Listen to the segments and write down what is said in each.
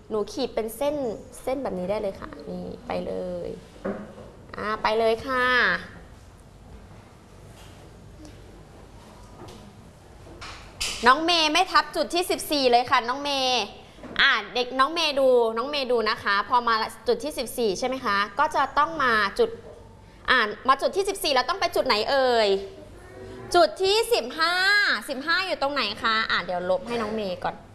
หนูขีดเป็นเส้นแบบนี้ได้เลยค่ะนี่ไปเลยไปเลยค่ะน้องเมย์ไม่ทับจุดที่14เลยค่ะน้องเมย์เด็กน้องเมย์ดูนะคะพอมาจุดที่14ใช่ไหมคะก็จะต้องมาจุดมาจุดที่14แล้วต้องไปจุดไหนเอ่ยจุดที่15อยู่ตรงไหนคะเดี๋ยวลบให้น้องเมย์ก่อน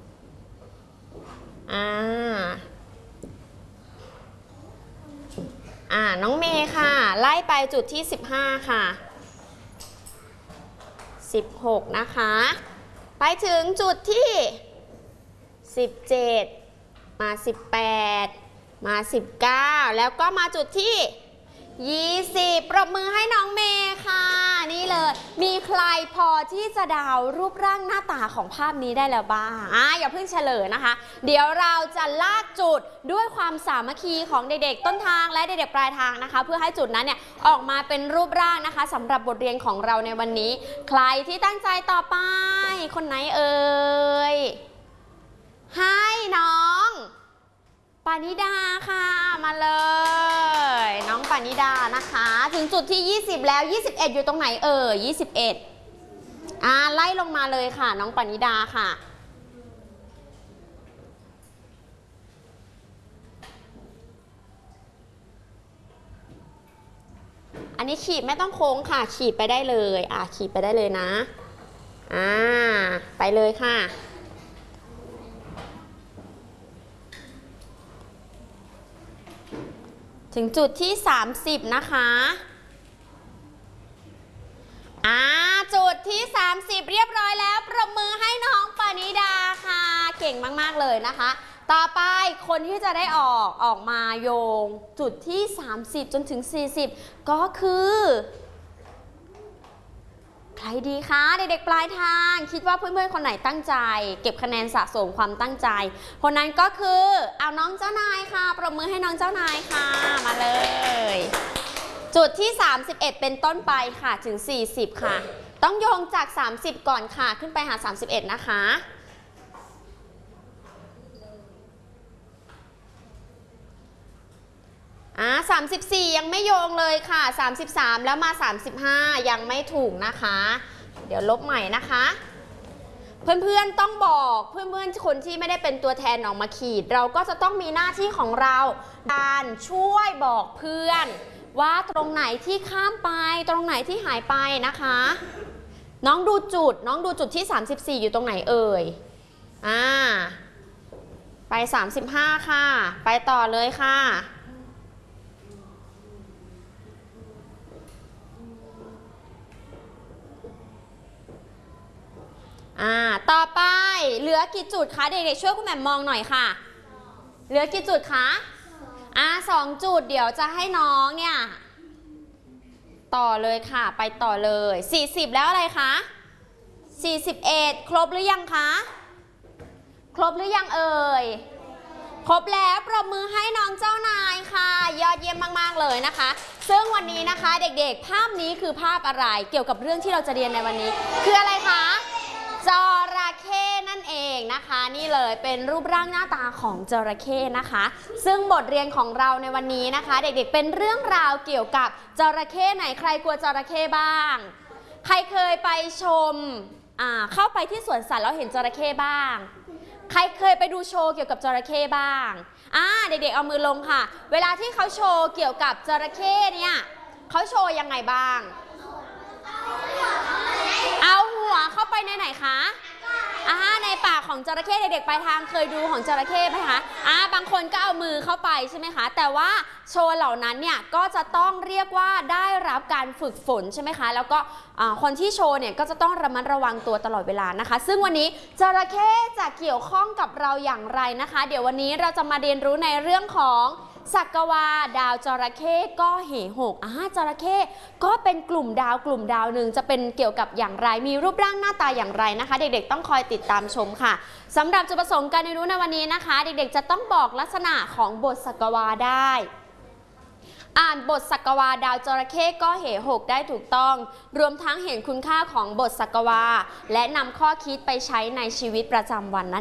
น้องเมย์ค่ะไล่ไปจุดที่15ค่ะ16นะคะไปถึงจุดที่17มา18มา19แล้วก็มาจุดที่20ปรบมือให้น้องเมย์ค่ะนี่เลยมีใครพอที่จะเดารูปร่างหน้าตาของภาพนี้ได้แล้วบ้างอย่าเพิ่งเฉลยนะคะเดี๋ยวเราจะลากจุดด้วยความสามัคคีของเด็กๆต้นทางและเด็กๆปลายทางนะคะเพื่อให้จุดนั้นเนี่ยออกมาเป็นรูปร่างนะคะสำหรับบทเรียนของเราในวันนี้ใครที่ตั้งใจต่อไปคนไหนเอ่ยให้น้องปานิดาค่ะมาเลยน้องปานิดานะคะถึงจุดที่20แล้ว21อยู่ตรงไหนเอ่ย21ไล่ลงมาเลยค่ะน้องปานิดาค่ะอันนี้ขีดไม่ต้องโค้งค่ะขีดไปได้เลยขีดไปได้เลยนะไปเลยค่ะถึงจุดที่30นะคะจุดที่30เรียบร้อยแล้วปรบมือให้น้องปานิดาค่ะเก่งมากๆเลยนะคะต่อไปคนที่จะได้ออกมาโยงจุดที่30จนถึง40ก็คือใครดีคะเด็กๆปลายทางคิดว่าเพื่อนๆคนไหนตั้งใจเก็บคะแนนสะสมความตั้งใจคนนั้นก็คือน้องเจ้านายค่ะปรบมือให้น้องเจ้านายค่ะมาเลยจุดที่31เป็นต้นไปค่ะถึง40ค่ะต้องโยงจาก30ก่อนค่ะขึ้นไปหา31นะคะ34ยังไม่โยงเลยค่ะ33แล้วมา35ยังไม่ถูกนะคะเดี๋ยวลบใหม่นะคะเพื่อนๆต้องบอกเพื่อนๆคนที่ไม่ได้เป็นตัวแทนออกมาขีดเราก็จะต้องมีหน้าที่ของเราการช่วยบอกเพื่อนว่าตรงไหนที่ข้ามไปตรงไหนที่หายไปนะคะน้องดูจุดที่34อยู่ตรงไหนเอ่ยไป35ค่ะไปต่อเลยค่ะต่อไปเหลือกี่จุดคะเด็กๆช่วยคุณแหม่มมองหน่อยค่ะเหลือกี่จุดคะ2จุดเดี๋ยวจะให้น้องเนี่ยต่อเลยค่ะไปต่อเลย40แล้วอะไรคะ41ครบหรือยังคะครบหรือยังเอ่ยครบแล้วปรบมือให้น้องเจ้านายค่ะยอดเยี่ยมมากๆเลยนะคะซึ่งวันนี้นะคะเด็กๆภาพนี้คือภาพอะไรเกี่ยวกับเรื่องที่เราจะเรียนในวันนี้คืออะไรคะจระเข้นั่นเองนะคะนี่เลยเป็นรูปร่างหน้าตาของจระเข้นะคะซึ่งบทเรียนของเราในวันนี้นะคะเด็กๆเป็นเรื่องราวเกี่ยวกับจระเข้ไหนใครกลัวจระเข้บ้างใครเคยไปชมเข้าไปที่สวนสัตว์แล้วเห็นจระเข้บ้างใครเคยไปดูโชว์เกี่ยวกับจระเข้บ้างเด็กๆเอามือลงค่ะเวลาที่เขาโชว์เกี่ยวกับจระเข้เนี่ยเขาโชว์ยังไงบ้างเอาหัวเข้าไปในไหนคะในปากของจระเข้เด็กๆปลายทางเคยดูของจระเข้ไหมคะบางคนก็เอามือเข้าไปใช่ไหมคะแต่ว่าโชว์เหล่านั้นเนี่ยก็จะต้องเรียกว่าได้รับการฝึกฝนใช่ไหมคะแล้วก็คนที่โชว์เนี่ยก็จะต้องระมัดระวังตัวตลอดเวลานะคะซึ่งวันนี้จระเข้จะเกี่ยวข้องกับเราอย่างไรนะคะเดี๋ยววันนี้เราจะมาเรียนรู้ในเรื่องของสักวาดาวจระเข้ก็เหหกจระเข้ก็เป็นกลุ่มดาวหนึ่งจะเป็นเกี่ยวกับอย่างไรมีรูปร่างหน้าตาอย่างไรนะคะเด็กๆต้องคอยติดตามชมค่ะสำหรับจุดประสงค์การเรียนรู้ในวันนี้นะคะเด็กๆจะต้องบอกลักษณะของบทสักวาได้อ่านบทสักวาดาวจระเข้ก็เหหกได้ถูกต้องรวมทั้งเห็นคุณค่าของบทสักวาและนำข้อคิดไปใช้ในชีวิตประจำวันนั่น